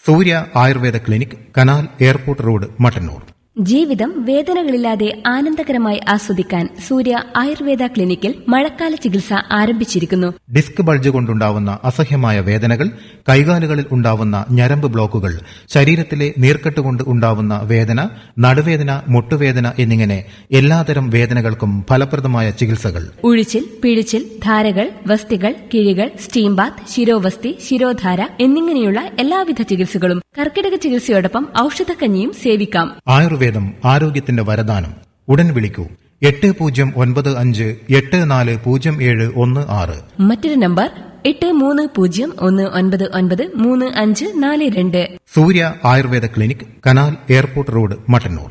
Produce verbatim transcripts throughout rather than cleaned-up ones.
സൂര്യ Ayurveda clinic, canal airport road, Mattannur. ജീവിതം വേദനകളില്ലാതെ ആനന്ദകരമായി ആസ്വദിക്കാൻ സൂര്യ ആയുർവേദ ക്ലിനിക്കിൽ മഴക്കാല ചികിത്സ ആരംഭിച്ചിരിക്കുന്നു. ഡിസ്ക് ബൾജ് കൊണ്ടുണ്ടാവുന്ന അസഹ്യമായ വേദനകൾ, കൈകാലുകളിൽ ഉണ്ടാവുന്ന ഞരമ്പ് ബ്ലോക്കുകൾ, ശരീരത്തിലെ നീർക്കെട്ട് കൊണ്ട് ഉണ്ടാവുന്ന വേദന, നടുവേദന, മുട്ടുവേദന എന്നിങ്ങനെ എല്ലാതരം വേദനകൾക്കും ഫലപ്രദമായ ചികിത്സകൾ. ഉഴിച്ചിൽ, പിഴിച്ചിൽ, ധാരകൾ, വസ്തികൾ, കിഴികൾ, സ്റ്റീം ബാത്ത്, ശിരോവസ്തി, ശിരോധാര എന്നിങ്ങനെയുള്ള എല്ലാവിധ ചികിത്സകളും കർക്കിടക ചികിത്സയോടൊപ്പം ഔഷധക്കഞ്ഞിയും സേവിക്കാം. ആയുർവേദം ആരോഗ്യത്തിന്റെ വരദാനം. ഉടൻ വിളിക്കൂ എട്ട് പൂജ്യം ഒൻപത് അഞ്ച് എട്ട് നാല് പൂജ്യം ഏഴ് ഒന്ന് ആറ്. മറ്റൊരു നമ്പർ എട്ട് മൂന്ന് പൂജ്യം ഒന്ന് ഒൻപത് ഒൻപത് മൂന്ന് അഞ്ച് നാല് രണ്ട്. സൂര്യ Ayurveda clinic, canal airport road, Mattannur.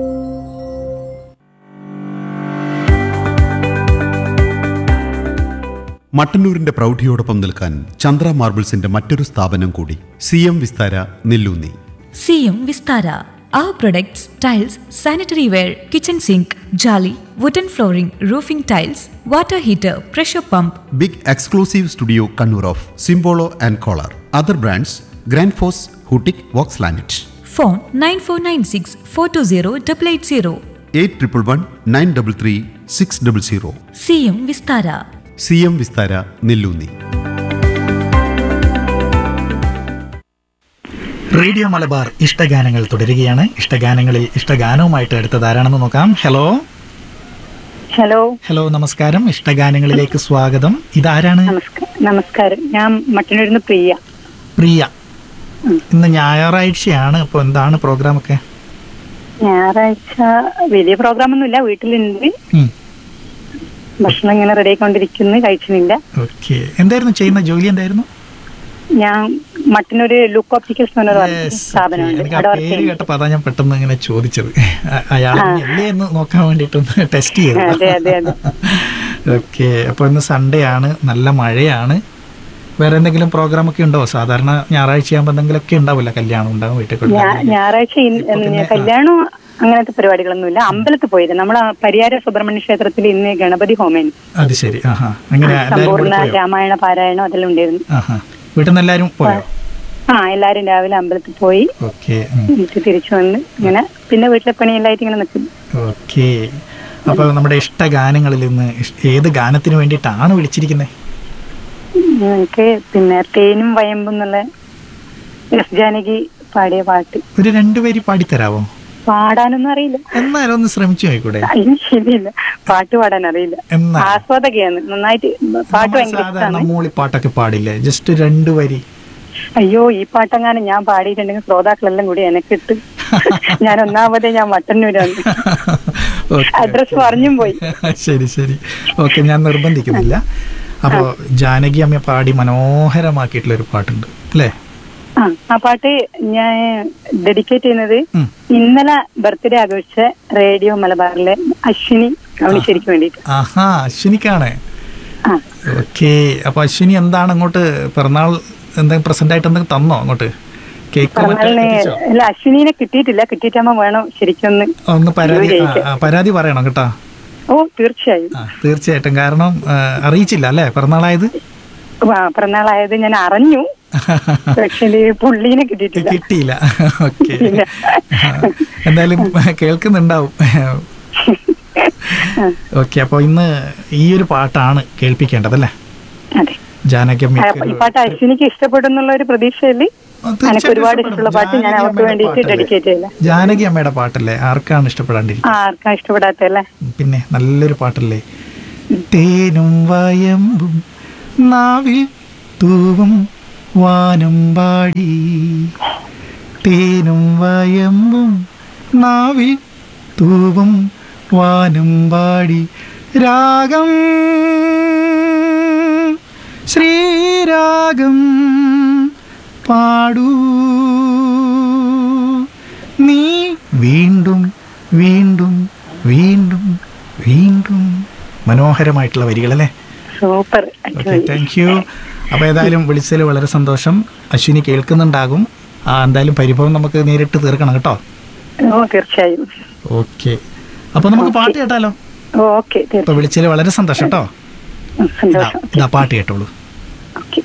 മട്ടന്നൂരിന്റെ പ്രൗഢിയോടൊപ്പം നിൽക്കാൻ ചന്ദ്ര മാർബിൾസിന്റെ മറ്റൊരു സ്ഥാപനം കൂടി, C M Vistara Nelloonni. C M Vistara. Our products, tiles, sanitary ware, kitchen sink, jolly, wooden flooring, roofing tiles, water heater, pressure pump. Big exclusive studio Kannur of സിംബോളോ and collar. Other brands grand FOSS, ഹൂട്ടിക്, Woakes ലാനറ്റ്. Phone nine four nine six four two zero eight eight zero. Eight triple one nine double three six double zero. C M Vistara. C M Vistara Nelloonni. Radio Malabar ഇഷ്ടഗാനങ്ങൾ തുടരുകയാണ്. ഇഷ്ടഗാനങ്ങളിൽ ഇഷ്ടഗാനവുമായിട്ട് അടുത്തത് ആരാണെന്ന് നോക്കാം. Hello hello hello നമസ്കാരം. ഇഷ്ടഗാനങ്ങളിലേക്ക് സ്വാഗതം. ഇതാരാണ്? നമസ്കാരം, ഞാൻ മട്ടന്നൂരിന്ന് പ്രിയ. പ്രിയ, ഇന്ന് ഞായറാഴ്ചയാണ്. അപ്പൊ എന്താണ് പ്രോഗ്രാം ഒക്കെ? ഞായറാഴ്ച വലിയ പ്രോഗ്രാം ഒന്നുമില്ല, വീട്ടിലുണ്ട്. ഭക്ഷണം ഇങ്ങനെ റെഡി ആയിക്കൊണ്ടിരിക്കുന്നു, കഴിച്ചിട്ടില്ല. ഓക്കെ. എന്തായിരുന്നു ചെയ്യുന്ന ജോലി? എന്തായിരുന്നു? ഞാൻ മട്ടന്നൂര് ലുക്ക് ഓപ്റ്റിക്കൽസ് എന്ന് പറഞ്ഞ സ്ഥാപനമുണ്ട്. പേര് കേട്ടപ്പോ അതാ ഞാൻ പെട്ടെന്ന് ഇങ്ങനെ ചോദിച്ചത്. അയാളല്ലേ എന്ന് നോക്കാൻ വേണ്ടിട്ടൊന്ന് ടെസ്റ്റ് ചെയ്തു. ഓക്കെ. അപ്പൊ ഇന്ന് സൺഡേ ആണ്, നല്ല മഴയാണ്. വേറെ എന്തെങ്കിലും പ്രോഗ്രാം ഒക്കെ ഉണ്ടോ? സാധാരണ ഞായറാഴ്ച ആകുമ്പോ എന്തെങ്കിലും ഒക്കെ ഉണ്ടാവില്ല, കല്യാണം ഉണ്ടാവും വീട്ടിൽ. ഞായറാഴ്ച കല്യാണം അങ്ങനത്തെ പരിപാടികളൊന്നുമില്ല. അമ്പലത്തിൽ പോയത് നമ്മളെ പരിയാര സുബ്രഹ്മണ്യ ക്ഷേത്രത്തിൽ ഇന്ന് ഗണപതി ഹോമേന്. അത് ശരി. അങ്ങനെ സമ്പൂർണ്ണ രാമായണ പാരായണം അതെല്ലാം ഉണ്ടായിരുന്നു. വീട്ടിൽ നിന്ന് എല്ലാരും പോയോ? ആ, എല്ലാരും രാവിലെ അമ്പലത്തിൽ പോയി തിരിച്ചു വന്ന് ഇങ്ങനെ പിന്നെ വീട്ടിലെ പണിയെല്ലായിട്ട് ഇങ്ങനെ നിൽക്കും. ഓക്കെ. അപ്പൊ നമ്മുടെ ഇഷ്ട ഗാനങ്ങളിൽ നിന്ന് ഏത് ഗാനത്തിന് വേണ്ടിയിട്ടാണ് വിളിച്ചിരിക്കുന്നത്? എനിക്ക് പിന്നെ തേനും വയമ്പും എന്നുള്ള എസ് ജാനകി പാടിയ പാട്ട് ഒരു രണ്ടുപേര് പാടിത്തരാവോ? പാടാനൊന്നും അറിയില്ല, എന്നാലും ഒന്ന് ശ്രമിച്ചു നോക്കൂടെ? ശരിയില്ല, പാട്ട് പാടാൻ അറിയില്ല. ആസ്വാദകയാണ്, നന്നായിട്ട് പാട്ട് ഭയങ്കര മൂളിപ്പാട്ടൊക്കെ പാടില്ലേ? ജസ്റ്റ് രണ്ടു വരി. അയ്യോ, ഈ പാട്ടെങ്ങാനും ഞാൻ പാടിയിട്ടുണ്ടെങ്കിൽ ശ്രോതാക്കളെല്ലാം കൂടി എനക്കിട്ട് ഞാൻ ഒന്നാമതേ ഞാൻ മട്ടന്നൂരാണ്, അഡ്രസ് പറഞ്ഞും പോയി. ശരി ശരി, ഓക്കെ, ഞാൻ നിർബന്ധിക്കുന്നില്ല. അപ്പോ ജാനകി അമ്മ പാടി മനോഹരമാക്കിയിട്ടുള്ള ഒരു പാട്ടുണ്ട് അല്ലേ? ആ ആ പാട്ട് ഞാൻ ഡെഡിക്കേറ്റ് ചെയ്യുന്നത് ഇന്നലെ ബർത്ത്ഡേ ആഘോഷിച്ച റേഡിയോ മലബാറിലെ അശ്വിനി കവണിശ്ശേരിക്ക് വേണ്ടിട്ട്. ആഹാ, അശ്വിനിക്കാണ്. ഓക്കെ. അപ്പൊ അശ്വിനി എന്താണ് അങ്ങോട്ട് പിറന്നാൾ എന്തെങ്കിലും പ്രസന്റ് ആയിട്ട് എന്തെങ്കിലും തന്നോ അങ്ങോട്ട്? കേക്ക്? അല്ല, അശ്വിനിനെ കിട്ടിയിട്ടില്ല, കിട്ടിയിട്ടാകുമ്പോ വേണം ശരിക്കും ഒന്ന് പരാതി പരാതി പറയണം കേട്ടോ. ഓ, തീർച്ചയായും തീർച്ചയായിട്ടും. കാരണം അറിയിച്ചില്ല അല്ലേ പിറന്നാളായത്? പിറന്നാളായത് ഞാൻ അറിഞ്ഞു, പക്ഷേ പുള്ളീനെ കിട്ടിയിട്ടില്ല. കിട്ടിയില്ല. ഓക്കെ. എന്തായാലും കേൾക്കുന്നുണ്ടാവും. ഓക്കെ. അപ്പൊ ഇന്ന് ഈ ഒരു പാട്ടാണ് കേൾപ്പിക്കേണ്ടതല്ലേ? ജാനകി ഈ പാട്ട് അശ്വിനിക്ക് ഇഷ്ടപ്പെടുന്നുള്ള ഒരു പ്രതീക്ഷയില് ഒരുപാട് ഇഷ്ടമുള്ള പാട്ട് ഞാൻ അവർക്ക് വേണ്ടിയിട്ട് ഡെഡിക്കേറ്റ് ചെയ്യില്ല. ജാനകി അമ്മയുടെ പാട്ടല്ലേ, ആർക്കാണ് ഇഷ്ടപ്പെടാണ്ടിരിക്കുക? ആർക്കാ ഇഷ്ടപ്പെടാത്തല്ലേ? പിന്നെ നല്ലൊരു പാട്ടല്ലേ. തേനും വയമ്പും നാവിൽ തൂവും വാനമ്പാടി, തേനും വയമ്പും നാവിൽ തൂവും വാനമ്പാടി, രാഗം ശ്രീരാഗം പാടൂ നീ വീണ്ടും വീണ്ടും വീണ്ടും വീണ്ടും. മനോഹരമായിട്ടുള്ള വരികളല്ലേ? സൂപ്പർ. Okay, thank you. അപ്പോൾ ഏതായാലും വിളിച്ചതിൽ വളരെ സന്തോഷം. അശ്വിനി കേൾക്കുന്നുണ്ടാകും. ആ എന്തായാലും പരിഭവം നമുക്ക് നേരിട്ട് തീർക്കണം കേട്ടോ. തീർച്ചയായും. ഓക്കെ. അപ്പോൾ നമുക്ക് പാട്ട് കേട്ടാലോ? ഓക്കെ. അപ്പോൾ വിളിച്ചതിൽ വളരെ സന്തോഷം കേട്ടോ. ഇതാ പാട്ട് കേട്ടോളൂ.